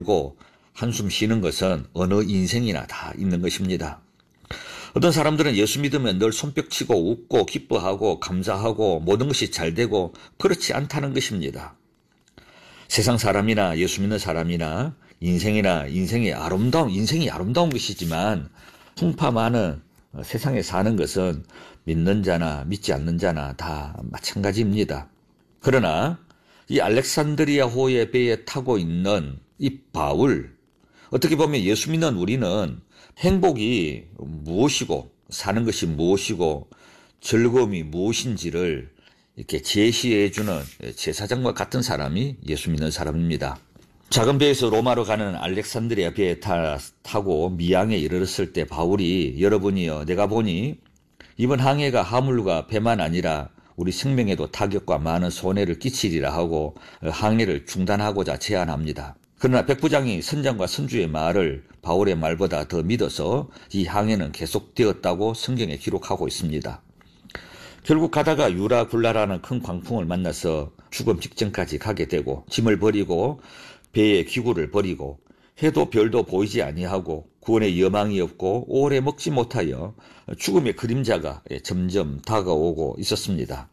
고 한숨 쉬는 것은 어느 인생이나 다 있는 것입니다. 어떤 사람들은 예수 믿으면 늘 손뼉치고 웃고 기뻐하고 감사하고 모든 것이 잘 되고 그렇지 않다는 것입니다. 세상 사람이나 예수 믿는 사람이나 인생이 아름다운 것이지만 풍파 많은 세상에 사는 것은 믿는 자나 믿지 않는 자나 다 마찬가지입니다. 그러나 이 알렉산드리아호의 배에 타고 있는 이 바울, 어떻게 보면 예수 믿는 우리는 행복이 무엇이고 사는 것이 무엇이고 즐거움이 무엇인지를 이렇게 제시해주는 제사장과 같은 사람이 예수 믿는 사람입니다. 작은 배에서 로마로 가는 알렉산드리아 배에 타고 미양에 이르렀을 때 바울이 여러분이여 내가 보니 이번 항해가 화물과 배만 아니라 우리 생명에도 타격과 많은 손해를 끼치리라 하고 항해를 중단하고자 제안합니다. 그러나 백부장이 선장과 선주의 말을 바울의 말보다 더 믿어서 이 항해는 계속되었다고 성경에 기록하고 있습니다. 결국 가다가 유라굴라라는 큰 광풍을 만나서 죽음 직전까지 가게 되고 짐을 버리고 배의 기구를 버리고 해도 별도 보이지 아니하고 구원의 여망이 없고 오래 먹지 못하여 죽음의 그림자가 점점 다가오고 있었습니다.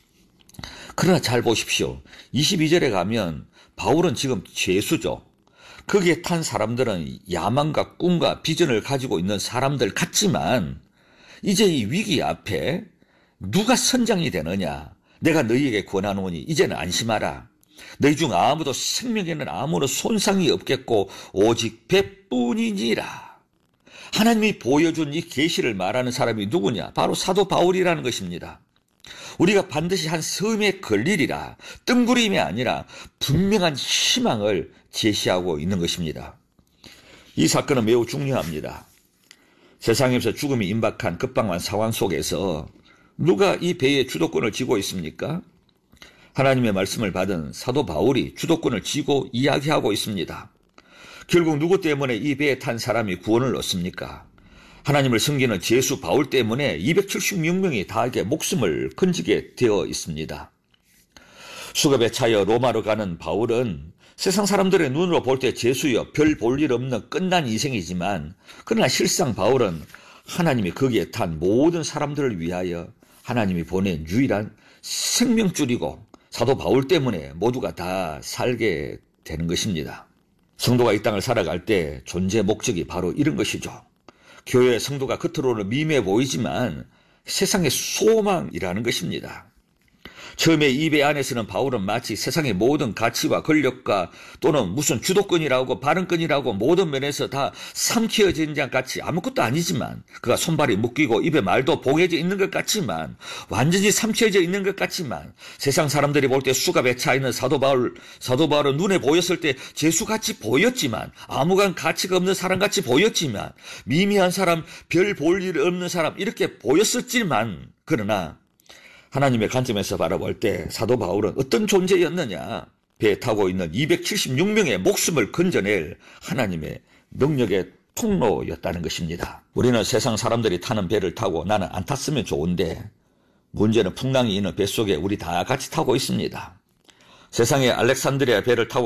그러나 잘 보십시오. 22절에 가면 바울은 지금 죄수죠. 거기에 탄 사람들은 야망과 꿈과 비전을 가지고 있는 사람들 같지만 이제 이 위기 앞에 누가 선장이 되느냐? 내가 너희에게 권하노니 이제는 안심하라. 너희 중 아무도 생명에는 아무런 손상이 없겠고 오직 배뿐이니라. 하나님이 보여준 이 계시를 말하는 사람이 누구냐? 바로 사도 바울이라는 것입니다. 우리가 반드시 한 섬에 걸리리라. 뜬구름이 아니라 분명한 희망을 제시하고 있는 것입니다. 이 사건은 매우 중요합니다. 세상에서 죽음이 임박한 급박한 상황 속에서 누가 이 배의 주도권을 쥐고 있습니까? 하나님의 말씀을 받은 사도 바울이 주도권을 쥐고 이야기하고 있습니다. 결국 누구 때문에 이 배에 탄 사람이 구원을 얻습니까? 하나님을 섬기는 죄수 바울 때문에 276명이 다 이렇게 목숨을 건지게 되어 있습니다. 수갑에 차여 로마로 가는 바울은 세상 사람들의 눈으로 볼 때 죄수여 별 볼 일 없는 끝난 인생이지만 그러나 실상 바울은 하나님이 거기에 탄 모든 사람들을 위하여 하나님이 보낸 유일한 생명줄이고 사도 바울 때문에 모두가 다 살게 되는 것입니다. 성도가 이 땅을 살아갈 때 존재 목적이 바로 이런 것이죠. 교회 성도가 겉으로는 미미해 보이지만 세상의 소망이라는 것입니다. 처음에 이 배 안에서는 바울은 마치 세상의 모든 가치와 권력과 또는 무슨 주도권이라고 발언권이라고 모든 면에서 다 삼키어진 자 같이 아무것도 아니지만 그가 손발이 묶이고 입에 말도 봉해져 있는 것 같지만 완전히 삼켜져 있는 것 같지만 세상 사람들이 볼 때 수갑에 차 있는 사도 바울은 눈에 보였을 때 죄수같이 보였지만 아무간 가치가 없는 사람같이 보였지만 미미한 사람, 별 볼 일 없는 사람 이렇게 보였었지만 그러나 하나님의 관점에서 바라볼 때 사도 바울은 어떤 존재였느냐? 배에 타고 있는 276명의 목숨을 건져낼 하나님의 능력의 통로였다는 것입니다. 우리는 세상 사람들이 타는 배를 타고 나는 안 탔으면 좋은데 문제는 풍랑이 있는 배 속에 우리 다 같이 타고 있습니다. 세상에 알렉산드리아 배를 타고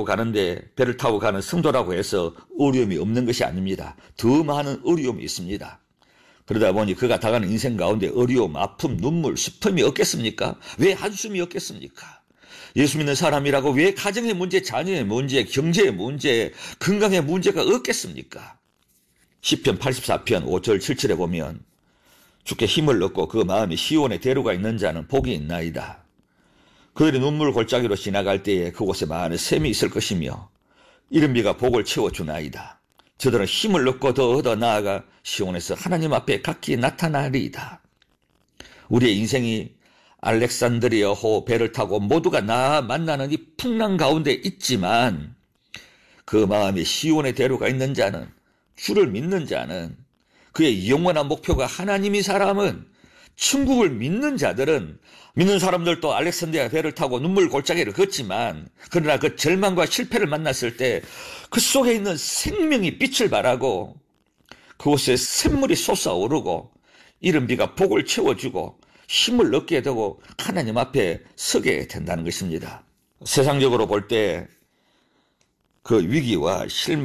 가는 성도라고 해서 어려움이 없는 것이 아닙니다. 더 많은 어려움이 있습니다. 그러다 보니 그가 당하는 인생 가운데 어려움, 아픔, 눈물, 슬픔이 없겠습니까? 왜 한숨이 없겠습니까? 예수 믿는 사람이라고 왜 가정의 문제, 자녀의 문제, 경제의 문제, 건강의 문제가 없겠습니까? 시편 84편 5절 7절에 보면 주께 힘을 얻고 그 마음이 시온의 대로가 있는 자는 복이 있나이다. 그들이 눈물 골짜기로 지나갈 때에 그곳에 많은 샘이 있을 것이며 이른 비가 복을 채워주나이다. 저들은 힘을 얻고 더 얻어 나아가 시온에서 하나님 앞에 각기 나타나리이다. 우리의 인생이 알렉산드리아호 배를 타고 모두가 나 만나는 이 풍랑 가운데 있지만 그 마음에 시온의 대로가 있는 자는 주를 믿는 자는 그의 영원한 목표가 하나님이 사람은 천국을 믿는 자들은 믿는 사람들도 알렉산드리아 배를 타고 눈물 골짜기를 걷지만 그러나 그 절망과 실패를 만났을 때 그 속에 있는 생명이 빛을 발하고 그곳에 샘물이 솟아오르고 이른 비가 복을 채워주고 힘을 얻게 되고 하나님 앞에 서게 된다는 것입니다. 세상적으로 볼 때 그 위기와 실망